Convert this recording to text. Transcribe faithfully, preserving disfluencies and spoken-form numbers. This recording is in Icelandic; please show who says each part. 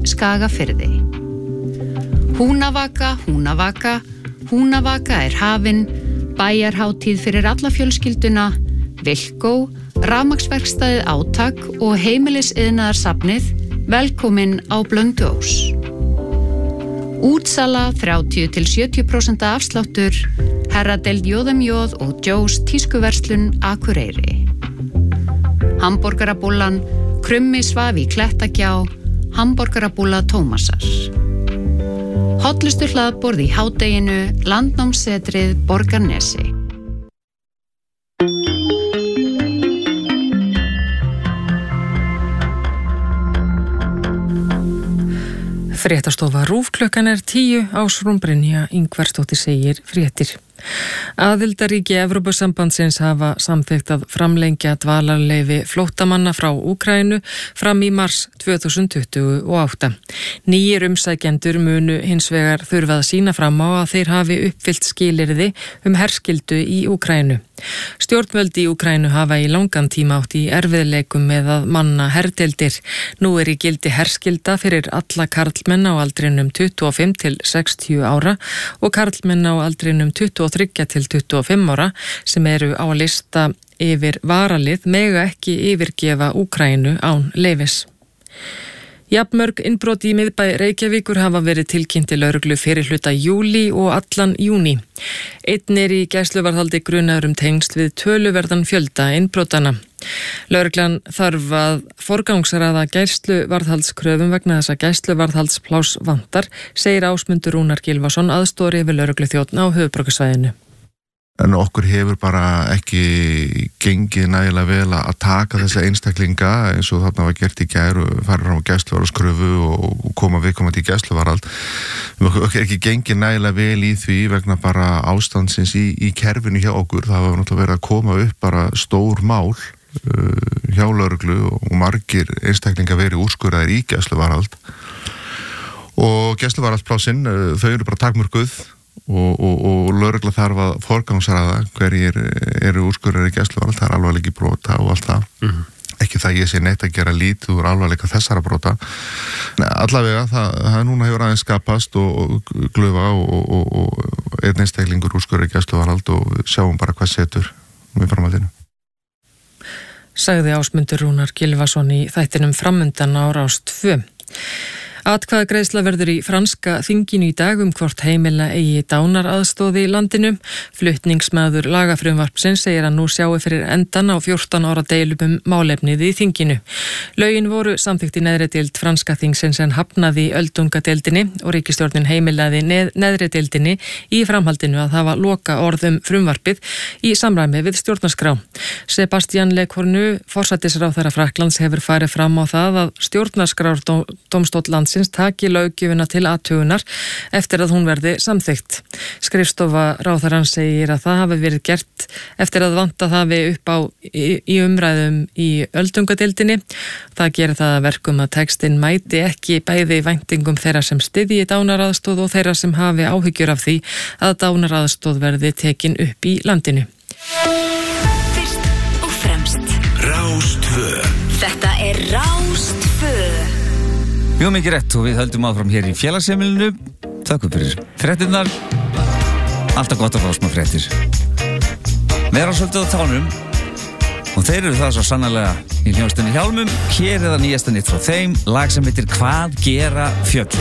Speaker 1: Skagafirði. Húnavaka, Húnavaka, Húnavaka er hafin, bæjarhátíð fyrir alla fjölskylduna, Vilkó, rafmagnsverkstæðið Átak og heimilisiðnaðarsafnið, velkomin á Blönduós. Útsala þrjátíu til sjötíu prósent afsláttur, herradeild J M J og Joe's tískuverslun Akureyri. Hamborgarabúllan, Krummi svaf í Klettagjá, Hamborgarabúlla Tómasar. Hollustu hlaðborð í hádeginu, Landnámssetrið Borgarnesi.
Speaker 2: Fréttastofa RÚV klukkan er tíu, Ásrún Brynja Ingvarsdóttir segir fréttir. Aðildarríki Evrópusambandsins hafa samþykkt að framlengja dvalarleyfi flóttamanna frá Úkraínu fram í mars tvö þúsund tuttugu og átta. Nýir umsækjendur munu hins vegar þurfa að sýna fram á að þeir hafi uppfyllt skilyrði um herskyldu í Úkraínu. Stjórnvöld í Úkraínu hafa í langan tíma átt í erfiðleikum með að manna herdeildir. Nú er í gildi herskylda fyrir alla karlmenn á aldrinum tuttugu og fimm til sextíu ára og karlmenn á aldrinum tuttugu og þrjú til tuttugu og fimm ára sem eru á lista yfir varalið mega ekki yfirgefa Úkraínu án leyfis. Jafnmörg innbrot í miðbæ Reykjavíkur hafa verið tilkynnt til lögreglu fyrir hluta júlí og allan júní. Einn er í gæsluvarðhaldi grunaður um tengsl við töluverðan fjölda innbrotana. Lögreglan þarf að forgangsraða gæsluvarðhaldskröfum vegna þess að gæsluvarðhaldspláss vantar, segir Ásmundur Rúnar Gylfason, aðstoðari við lögregluþjónn á höfuðborgarsvæðinu.
Speaker 3: En okkur hefur bara ekki gengið nægilega vel að taka þessa einstaklinga eins og þarna var gert í gær og fara á gæsluvarðhaldskröfu og koma viðkomandi í gæsluvarðhald. Okkur er ekki gengið nægilega vel í því vegna bara ástandsins í, í kerfinu hjá okkur. Það var náttúrulega verið að koma upp bara stór mál uh, hjá lögreglu og margir einstaklinga verið úrskurðaðir í gæsluvarðhald. Og gæsluvarðhaldsplássin, uh, þau eru bara takmörkuð. Og, og, og lögregla þarf að forgangsraða hverjir eru úrskurðaðir í gæsluvarðhald, það er alvarleiki brota og allt það. Mm-hmm. Ekki það ég sé neitt að gera lítið úr alvarleika þessara brota. Nei, allavega, það, það núna hefur aðeins skapast og, og glufa og, og, og einn einstaklingur úrskurðaðir í gæsluvarðhald og sjáum bara hvað setur við framhaldinu.
Speaker 2: Sagði Ásmundur Rúnar Gylfason í þættinum Framundan á Rás tvö. Atkvæðagreiðsla verður í franska þinginu í dag um hvort heimila eigi dánaraðstoð í landinu. Flutningsmaður lagafrumvarpsins segir að nú sjáu fyrir endan á fjórtán ára deilum um málefnið í þinginu. Lögin voru samþykkt í neðri deild franska þingsins en hafnaði í öldungadeildinni og ríkisstjórnin heimilaði neð, neðri deildinni í framhaldinu að hafa loka orðum frumvarpið í samræmi við stjórnarskrá. Sebastian Lecornu, forsætisráðherra Frakklands, hefur farið fram á það að stjórnarskrárdómstóll landsins taki löggjöfina til athugunar eftir að hún verði samþykkt. Skrifstofa ráðherrans segir að það hafi verið gert eftir að vanta það við upp á í, í umræðum í öldungadeildinni. Það gerir það að verkum að textinn mæti ekki bæði væntingum þeirra sem styðji dánaraðstoð og þeirra sem hafi áhyggjur af því að dánaraðstoð verði tekin upp í landinu.
Speaker 4: Fyrst og fremst
Speaker 5: Rás tvö.
Speaker 4: Þetta er Rás tvö.
Speaker 5: Mjög mikið rétt og við höldum áfram hér í félagsheimilinu. Takk fyrir fréttirnar. Alltaf gott að fá smá fréttir. Vera svolítið á tánum og þeir eru það svo sannarlega í hljómsveitinni Hjálmum. Hér er það nýjasta nýtt frá þeim, lag sem heitir Hvað gera fjöll.